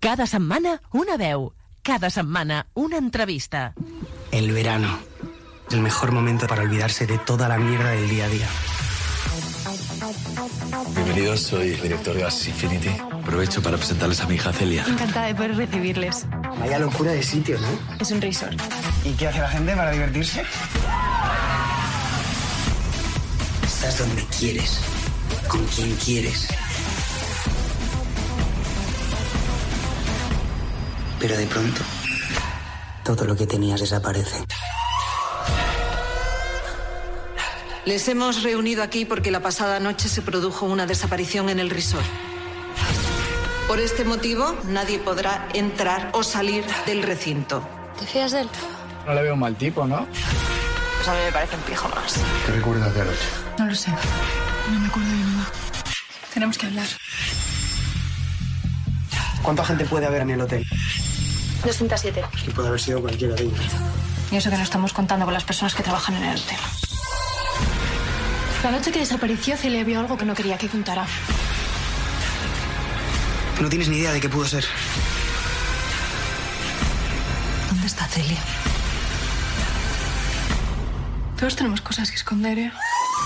Cada setmana, una veu. Cada setmana, una entrevista. El verano. El mejor momento para olvidarse de toda la mierda del día a día. Bienvenidos, soy el director de Oasis Infinity. Aprovecho para presentarles a mi hija Celia. Encantada de poder recibirles. Vaya locura de sitio, ¿no? Es un resort. ¿Y qué hace la gente para divertirse? Estás donde quieres, con quien quieres. Pero de pronto, todo lo que tenías desaparece. Les hemos reunido aquí porque la pasada noche se produjo una desaparición en el resort. Por este motivo, nadie podrá entrar o salir del recinto. ¿Te fías de él? No le veo un mal tipo, ¿no? Pues a mí me parece un pijo más. ¿Qué recuerdas de anoche? No lo sé. No me acuerdo de nada. Tenemos que hablar. ¿Cuánta gente puede haber en el hotel? 207. Es que puede haber sido cualquiera de ellos. Y eso que no estamos contando con las personas que trabajan en el hotel. La noche que desapareció, Celia vio algo que no quería que contara. No tienes ni idea de qué pudo ser. ¿Dónde está Celia? Todos tenemos cosas que esconder, ¿eh?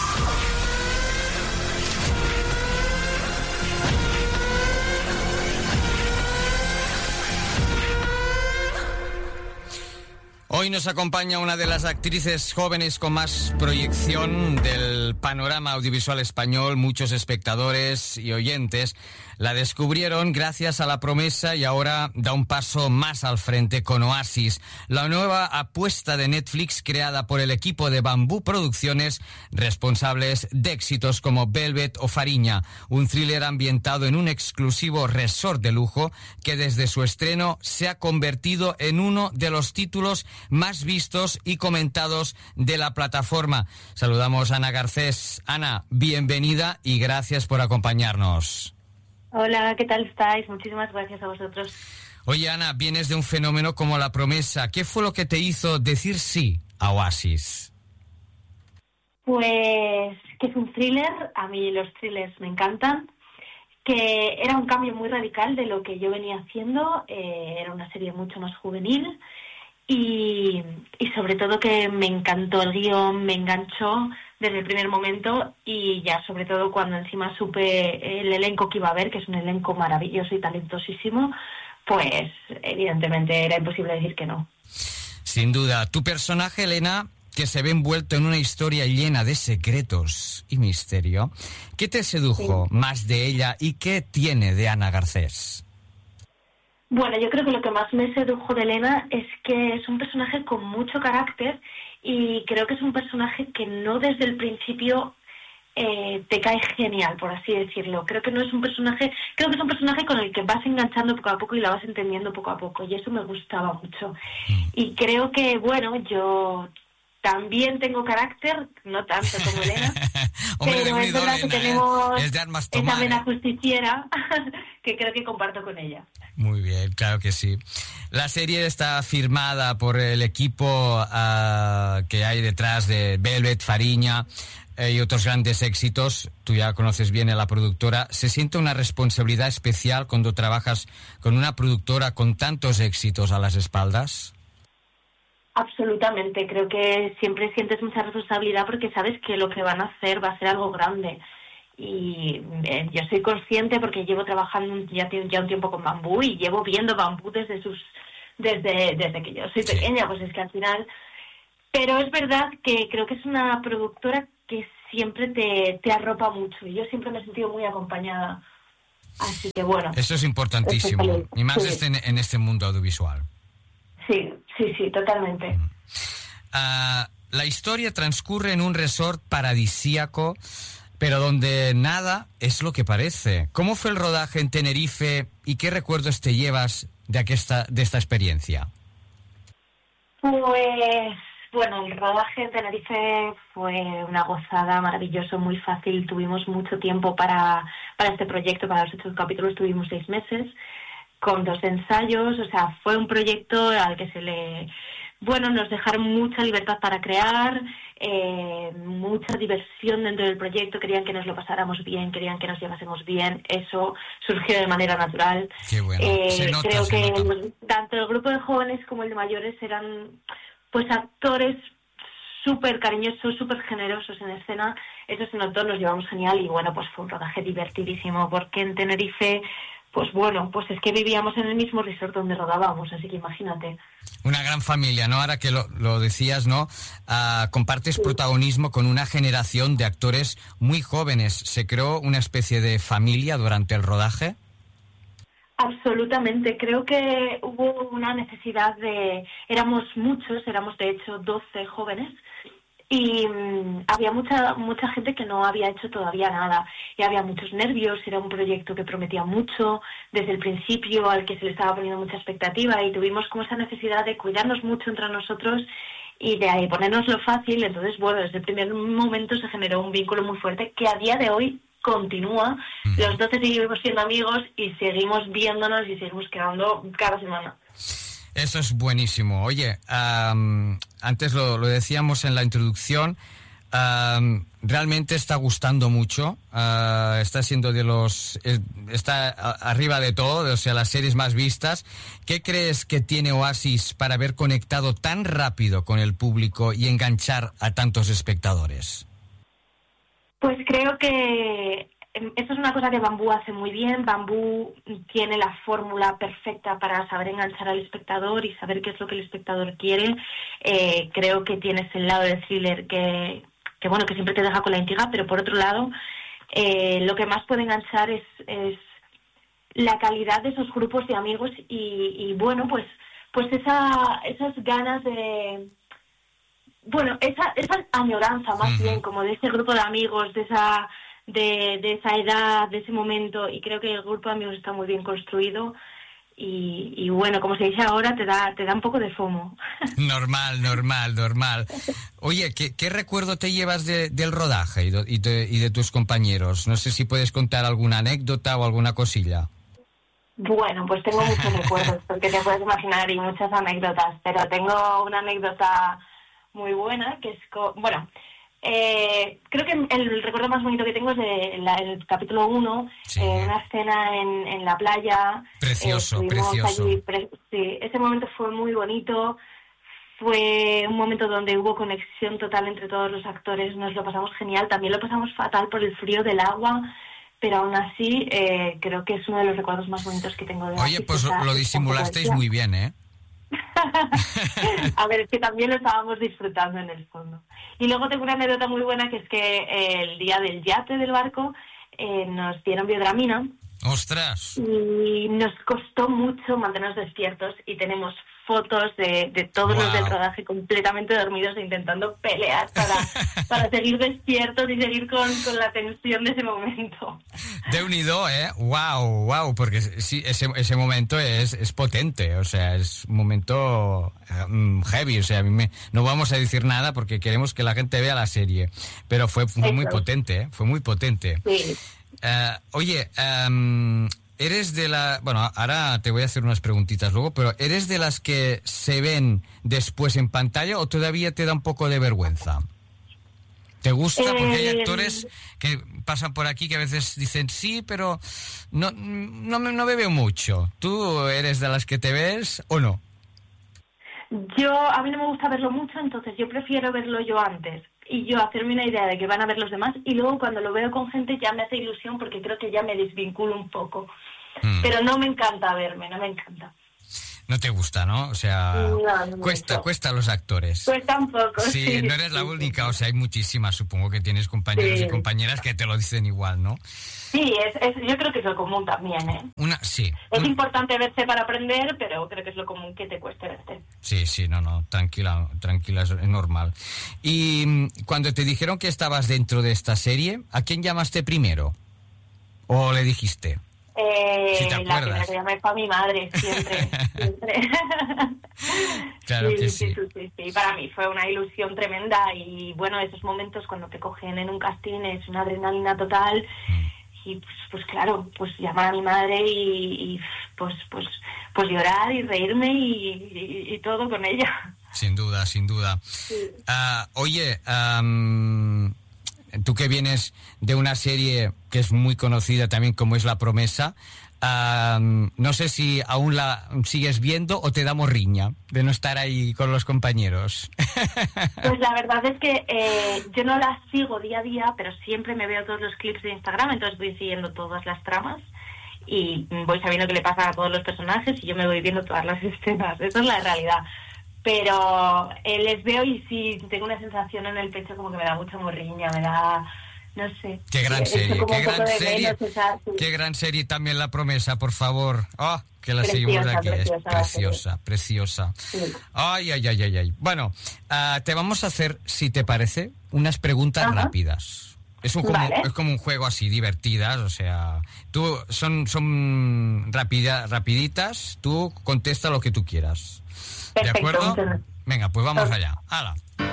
Hoy nos acompaña una de las actrices jóvenes con más proyección del panorama audiovisual español. Muchos espectadores y oyentes la descubrieron gracias a La Promesa y ahora da un paso más al frente con Oasis, la nueva apuesta de Netflix creada por el equipo de Bambú Producciones, responsables de éxitos como Velvet o Fariña, un thriller ambientado en un exclusivo resort de lujo que desde su estreno se ha convertido en uno de los títulos más vistos y comentados de la plataforma. Saludamos a Ana Garcés. Ana, bienvenida y gracias por acompañarnos. Hola, ¿qué tal estáis? Muchísimas gracias a vosotros. Oye, Ana, vienes de un fenómeno como La Promesa. ¿Qué fue lo que te hizo decir sí a Oasis? Pues que es un thriller, a mí los thrillers me encantan, que era un cambio muy radical de lo que yo venía haciendo, era una serie mucho más juvenil y sobre todo que me encantó el guión, me enganchó desde el primer momento y ya sobre todo cuando encima supe el elenco que iba a haber, que es un elenco maravilloso y talentosísimo, pues evidentemente era imposible decir que no. Sin duda. Tu personaje, Elena, que se ve envuelto en una historia llena de secretos y misterio, ¿qué te sedujo más de ella y qué tiene de Ana Garcés? Bueno, yo creo que lo que más me sedujo de Elena es que es un personaje con mucho carácter y creo que es un personaje que no desde el principio te cae genial, por así decirlo. Creo que es un personaje con el que vas enganchando poco a poco y la vas entendiendo poco a poco y eso me gustaba mucho. Y creo que, bueno, yo también tengo carácter, no tanto como Elena, Hombre, pero es verdad que tenemos esa vena justiciera que creo que comparto con ella. Muy bien, claro que sí. La serie está firmada por el equipo que hay detrás de Velvet, Fariña y otros grandes éxitos. Tú ya conoces bien a la productora. ¿Se siente una responsabilidad especial cuando trabajas con una productora con tantos éxitos a las espaldas? Absolutamente, creo que siempre sientes mucha responsabilidad porque sabes que lo que van a hacer va a ser algo grande. Y yo soy consciente porque llevo trabajando ya un tiempo con Bambú y llevo viendo Bambú desde que yo soy pequeña, pues es que al final... Pero es verdad que creo que es una productora que siempre te arropa mucho y yo siempre me he sentido muy acompañada. Así que bueno... Eso es importantísimo, y más en este mundo audiovisual. Sí, totalmente. La historia transcurre en un resort paradisíaco, pero donde nada es lo que parece. ¿Cómo fue el rodaje en Tenerife y qué recuerdos te llevas de esta experiencia? Pues, bueno, el rodaje en Tenerife fue una gozada, maravilloso, muy fácil. Tuvimos mucho tiempo para este proyecto, para los 8 capítulos tuvimos 6 meses, con 2 ensayos. O sea, fue un proyecto al que se le bueno, nos dejaron mucha libertad para crear, mucha diversión dentro del proyecto, querían que nos lo pasáramos bien, querían que nos llevásemos bien, eso surgió de manera natural. Qué bueno. Creo que tanto el grupo de jóvenes como el de mayores eran pues actores súper cariñosos, súper generosos en escena, eso se notó, nos llevamos genial y bueno, pues fue un rodaje divertidísimo, porque en Tenerife, pues bueno, pues es que vivíamos en el mismo resort donde rodábamos, así que imagínate. Una gran familia, ¿no? Ahora que lo decías, ¿no? Compartes protagonismo con una generación de actores muy jóvenes. ¿Se creó una especie de familia durante el rodaje? Absolutamente, creo que hubo una necesidad éramos muchos, éramos de hecho 12 jóvenes, y había mucha gente que no había hecho todavía nada, y había muchos nervios, era un proyecto que prometía mucho desde el principio, al que se le estaba poniendo mucha expectativa, y tuvimos como esa necesidad de cuidarnos mucho entre nosotros y de ahí ponérnoslo fácil. Entonces, bueno, desde el primer momento se generó un vínculo muy fuerte que a día de hoy continúa. Los 12 seguimos siendo amigos y seguimos viéndonos y seguimos quedando cada semana. Eso es buenísimo. Oye, antes lo decíamos en la introducción, realmente está gustando mucho, está siendo está arriba de todo, o sea, las series más vistas. ¿Qué crees que tiene Oasis para haber conectado tan rápido con el público y enganchar a tantos espectadores? Pues creo que eso es una cosa que Bambú hace muy bien. Bambú tiene la fórmula perfecta para saber enganchar al espectador y saber qué es lo que el espectador quiere. Creo que tienes el lado del thriller que bueno, que siempre te deja con la intriga, pero por otro lado, lo que más puede enganchar es la calidad de esos grupos de amigos y bueno, pues esas ganas de... Bueno, esa añoranza más bien, como de ese grupo de amigos, de esa edad, de ese momento, y creo que el grupo de amigos está muy bien construido y bueno, como se dice ahora, te da un poco de FOMO. Normal. Oye, ¿qué recuerdo te llevas del rodaje y de tus compañeros? No sé si puedes contar alguna anécdota o alguna cosilla. Bueno, pues tengo muchos recuerdos, porque te puedes imaginar, y muchas anécdotas, pero tengo una anécdota muy buena, que es... creo que el recuerdo más bonito que tengo es el capítulo 1, sí. Una escena en la playa. Precioso. Allí, sí, ese momento fue muy bonito, fue un momento donde hubo conexión total entre todos los actores, nos lo pasamos genial, también lo pasamos fatal por el frío del agua, pero aún así creo que es uno de los recuerdos más bonitos que tengo de... Oye, pues lo disimulasteis muy bien, ¿eh? A ver, es que también lo estábamos disfrutando en el fondo. Y luego tengo una anécdota muy buena, que es que el día del yate del barco nos dieron biodramina. ¡Ostras! Y nos costó mucho mantenernos despiertos, y tenemos fotos de todos los del rodaje completamente dormidos e intentando pelear para seguir despiertos y seguir con la tensión de ese momento. De unido, ¿eh? ¡Wow! Porque sí, ese momento es potente, o sea, es un momento heavy, o sea, no vamos a decir nada porque queremos que la gente vea la serie, pero fue muy potente, ¿eh? Fue muy potente. Sí. Oye, eres de la... Bueno, ahora te voy a hacer unas preguntitas luego, pero ¿eres de las que se ven después en pantalla o todavía te da un poco de vergüenza? ¿Te gusta? Porque hay actores que pasan por aquí que a veces dicen sí, pero no me veo mucho. ¿Tú eres de las que te ves o no? A mí no me gusta verlo mucho, entonces yo prefiero verlo yo antes y yo hacerme una idea de que van a ver los demás, y luego cuando lo veo con gente ya me hace ilusión porque creo que ya me desvinculo un poco. Pero no me encanta verme, no me encanta. No te gusta, ¿no? O sea, no cuesta a los actores. Cuesta un poco, sí. No eres la única, o sea, hay muchísimas, supongo que tienes compañeros y compañeras que te lo dicen igual, ¿no? Sí, yo creo que es lo común también, ¿eh? Sí. Es importante verse para aprender, pero creo que es lo común que te cueste verte. Sí, no, tranquila, es normal. Y cuando te dijeron que estabas dentro de esta serie, ¿a quién llamaste primero? ¿O le dijiste? Si te acuerdas. La primera que llamé fue a mi madre, siempre. Claro que sí. Sí, para mí fue una ilusión tremenda, y bueno, esos momentos cuando te cogen en un casting es una adrenalina total. Y pues claro, pues llamar a mi madre y pues llorar y reírme y todo con ella. Sin duda, sin duda. Sí. Oye, tú que vienes de una serie que es muy conocida también como es La Promesa, no sé si aún la sigues viendo o te damos riña de no estar ahí con los compañeros. Pues la verdad es que yo no la sigo día a día, pero siempre me veo todos los clips de Instagram, entonces voy siguiendo todas las tramas y voy sabiendo qué le pasa a todos los personajes y yo me voy viendo todas las escenas. Esa es la realidad. Pero les veo y sí, tengo una sensación en el pecho como que me da mucha morriña, me da... No sé. Qué gran serie, qué gran serie. Qué gran serie también La Promesa, por favor. Oh, que la seguimos aquí. Es preciosa, preciosa. Sí. Ay, ay, ay, ay, ay. Bueno, te vamos a hacer, si te parece, unas preguntas rápidas. Es como un juego así, divertidas, o sea, tú son rapiditas, tú contesta lo que tú quieras. Perfecto. ¿De acuerdo? Venga, pues vamos allá. ¡Hala!